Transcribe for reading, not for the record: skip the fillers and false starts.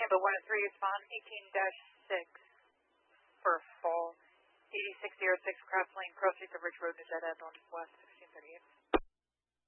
Tampa 1-3, respond 18-6 for fall. 8606 Crafts Lane, cross streets of Rich Road, Nevada, northwest 1638.